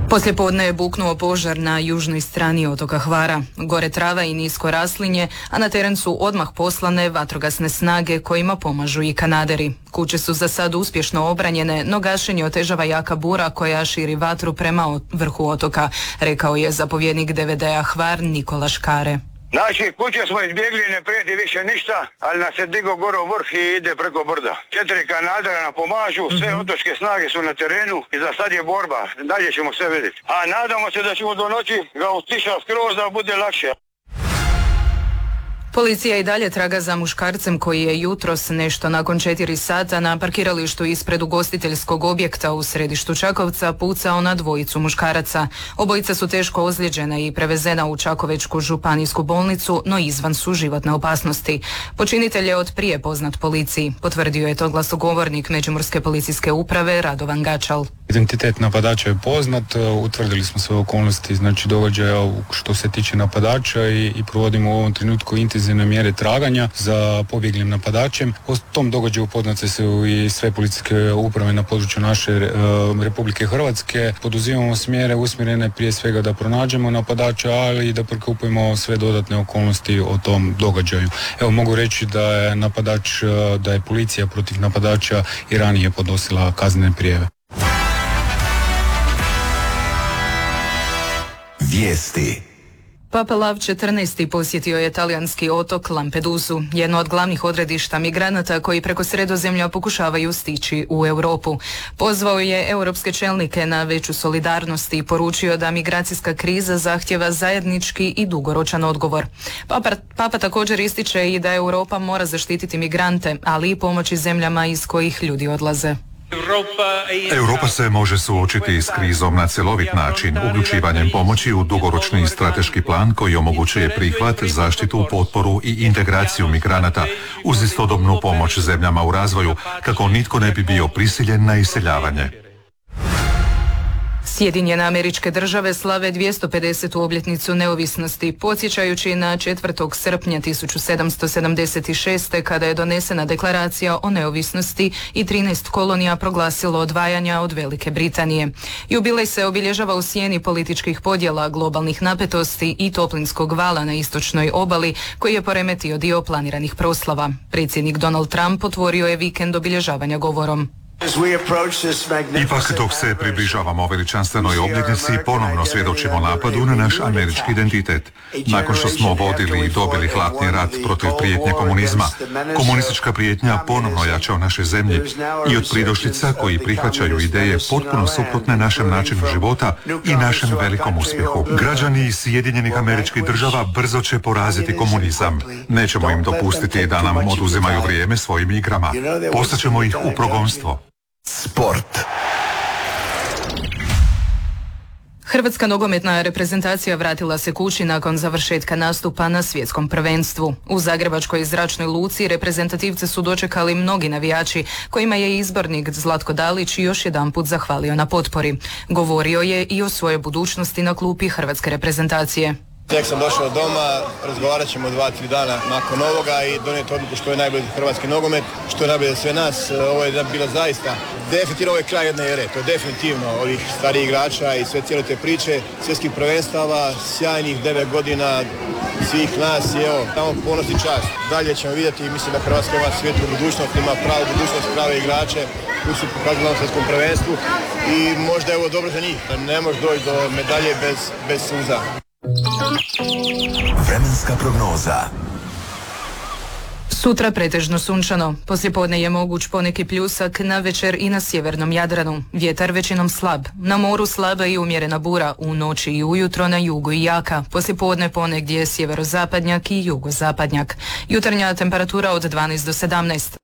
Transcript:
Poslijepodne je buknuo požar na južnoj strani otoka Hvara. Gore trava i nisko raslinje, a na teren su odmah poslane vatrogasne snage kojima pomažu i kanaderi. Kuće su za sad uspješno obranjene, no gašenje otežava jaka bura koja širi vatru prema vrhu otoka, rekao je zapovjednik DVD-a Hvar Nikola Škare. Znači, kuće smo izbjegli, ne prijeti više ništa, ali nas se digo gore u vrh i ide preko brda. 4 kanadera nam pomažu, sve otočke snage su na terenu i za sad je borba, dalje ćemo sve vidjeti. A nadamo se da ćemo do noći ga utišati skroz da bude lakše. Policija i dalje traga za muškarcem koji je jutros nešto nakon 4 sata na parkiralištu ispred ugostiteljskog objekta u središtu Čakovca pucao na dvojicu muškaraca. Obojica su teško ozlijeđena i prevezena u Čakovečku županijsku bolnicu, no izvan su životne opasnosti. Počinitelj je od prije poznat policiji, potvrdio je to glasnogovornik Međimurske policijske uprave Radovan Gačal. Identitet napadača je poznat, utvrdili smo sve okolnosti, znači događaja što se tiče napadača i provodimo u ovom trenutku intenzivne mjere traganja za pobjeglim napadačem. O tom događaju upoznate su i sve policijske uprave na području naše Republike Hrvatske. Poduzimamo mjere usmjerene prije svega da pronađemo napadača, ali i da prikupimo sve dodatne okolnosti o tom događaju. Evo, mogu reći da je policija protiv napadača i ranije podnosila kaznene prijave. Vijesti. Papa Lav XIV. Posjetio je talijanski otok Lampedusu, jedno od glavnih odredišta migranata koji preko Sredozemlja pokušavaju stići u Europu. Pozvao je europske čelnike na veću solidarnost i poručio da migracijska kriza zahtjeva zajednički i dugoročan odgovor. Papa također ističe i da Europa mora zaštititi migrante, ali i pomoći zemljama iz kojih ljudi odlaze. Europa se može suočiti s krizom na cjelovit način, uključivanjem pomoći u dugoročni strateški plan koji omogućuje prihvat, zaštitu, potporu i integraciju migranata uz istodobnu pomoć zemljama u razvoju, kako nitko ne bi bio prisiljen na iseljavanje. Sjedinjene Američke Države slave 250. obljetnicu neovisnosti, podsjećajući na 4. srpnja 1776. kada je donesena deklaracija o neovisnosti i 13 kolonija proglasilo odvajanja od Velike Britanije. Jubilej se obilježava u sjeni političkih podjela, globalnih napetosti i toplinskog vala na istočnoj obali koji je poremetio dio planiranih proslava. Predsjednik Donald Trump otvorio je vikend obilježavanja govorom. Ipak dok se približavamo veličanstvenoj obljetnici, ponovno svjedočimo napadu na naš američki identitet. Nakon što smo vodili i dobili hladni rat protiv prijetnje komunizma, komunistička prijetnja ponovno jača u našoj zemlji i od pridošlica koji prihvaćaju ideje potpuno suprotne našem načinu života i našem velikom uspjehu. Građani iz Sjedinjenih Američkih Država brzo će poraziti komunizam. Nećemo im dopustiti da nam oduzimaju vrijeme svojim igrama. Postaćemo ih u progonstvo. Sport. Hrvatska nogometna reprezentacija vratila se kući nakon završetka nastupa na svjetskom prvenstvu. U Zagrebačkoj zračnoj luci reprezentativce su dočekali mnogi navijači kojima je izbornik Zlatko Dalić još jedanput zahvalio na potpori. Govorio je i o svojoj budućnosti na klupi hrvatske reprezentacije. Tek sam došao doma, razgovarat ćemo 2-3 dana nakon ovoga i donijeti odluku što je najbolje za hrvatski nogomet, što je najbolje za sve nas. Ovo je bila zaista, definitivno ovo je kraj jedne ere, to je definitivno ovih starijih igrača i sve cijele te priče, svjetskih prvenstava, sjajnih 9 godina svih nas i evo, tamo ponos i čast. Dalje ćemo vidjeti i mislim da Hrvatska ima svijetlu budućnost, ima pravu budućnost, prave igrače koji su pokazali na svjetskom prvenstvu i možda je ovo dobro za njih. Ne može doći do medalje bez suza. Vremenska prognoza. Sutra pretežno sunčano. Poslijepodne je moguć poneki pljusak, navečer i na sjevernom Jadranu. Vjetar većinom slab. Na moru slaba i umjerena bura, u noći i ujutro na jugu i jaka. Poslijepodne ponegdje sjeverozapadnjak i jugozapadnjak. Jutarnja temperatura od 12 do 17.